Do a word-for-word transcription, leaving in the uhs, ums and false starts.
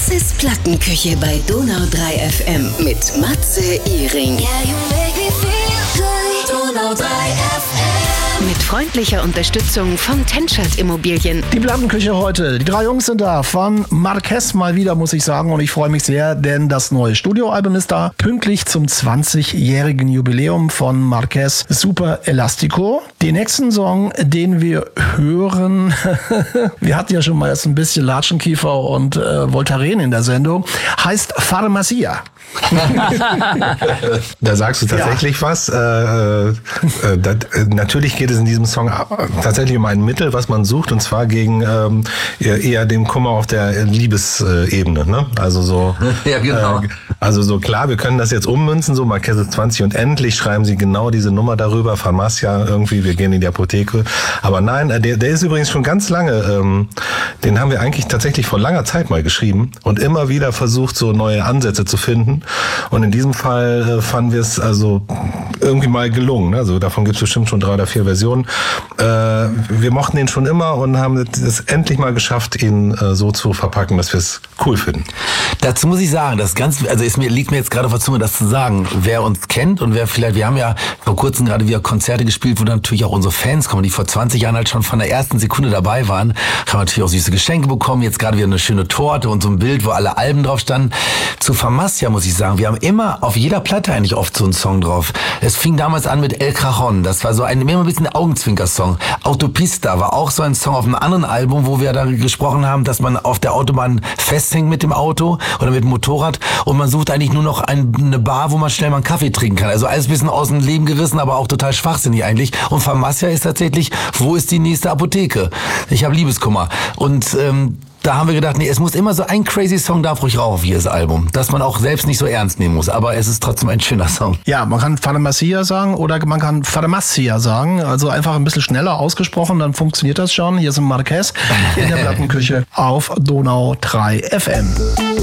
Matzes Plattenküche bei Donau drei F M mit Matze Iring. Yeah, you make me feel good. Donau drei F M. Mit freundlicher Unterstützung von Tenschert Immobilien. Die Plattenküche heute. Die drei Jungs sind da. Von Marquez mal wieder, muss ich sagen. Und ich freue mich sehr, denn das neue Studioalbum ist da. Pünktlich zum zwanzigjährigen Jubiläum von Marquez. Super Elastico. Den nächsten Song, den wir hören, wir hatten ja schon mal jetzt ein bisschen Latschenkiefer und äh, Voltaren in der Sendung, heißt Pharmacia. Da sagst du tatsächlich ja. was. Äh, äh, das, äh, natürlich geht es in diesem Song tatsächlich um ein Mittel, was man sucht, und zwar gegen ähm, eher den Kummer auf der Liebesebene. Ne? Also so. Ja, genau. Äh, also so klar, wir können das jetzt ummünzen, so Marquez zwanzig und endlich schreiben sie genau diese Nummer darüber, Pharmacia irgendwie, wir gehen in die Apotheke. Aber nein, der, der ist übrigens schon ganz lange, ähm, den haben wir eigentlich tatsächlich vor langer Zeit mal geschrieben und immer wieder versucht, so neue Ansätze zu finden. Und in diesem Fall äh, fanden wir es also irgendwie mal gelungen. Also davon gibt es bestimmt schon drei oder vier Versionen. Äh, wir mochten ihn schon immer und haben es endlich mal geschafft, ihn äh, so zu verpacken, dass wir es cool finden. Dazu muss ich sagen, das ganz, also ist mir, liegt mir jetzt gerade auf der Zunge, das zu sagen. Wer uns kennt und wer vielleicht, wir haben ja vor kurzem gerade wieder Konzerte gespielt, wo dann natürlich auch unsere Fans kommen, die vor zwanzig Jahren halt schon von der ersten Sekunde dabei waren, haben natürlich auch süße Geschenke bekommen, jetzt gerade wieder eine schöne Torte und so ein Bild, wo alle Alben drauf standen. Zu Pharmacia muss ich sagen, wir haben immer auf jeder Platte eigentlich oft so einen Song drauf. Es fing damals an mit El Cajon, das war so ein, immer ein bisschen Augenzwinker-Song. Autopista war auch so ein Song auf einem anderen Album, wo wir da gesprochen haben, dass man auf der Autobahn festhängt mit dem Auto oder mit dem Motorrad und man sucht eigentlich nur noch ein, eine Bar, wo man schnell mal einen Kaffee trinken kann. Also alles ein bisschen aus dem Leben gerissen, aber auch total schwachsinnig eigentlich. Und Pharmacia ist tatsächlich, wo ist die nächste Apotheke? Ich habe Liebeskummer. Und ähm, da haben wir gedacht, nee, es muss immer so ein crazy Song darf ruhig rauf auf jedes Album, dass man auch selbst nicht so ernst nehmen muss, aber es ist trotzdem ein schöner Song. Ja, man kann Pharmacia sagen oder man kann Pharmacia sagen, also einfach ein bisschen schneller ausgesprochen, dann funktioniert das schon. Hier ist Marquez in der Plattenküche auf Donau drei F M.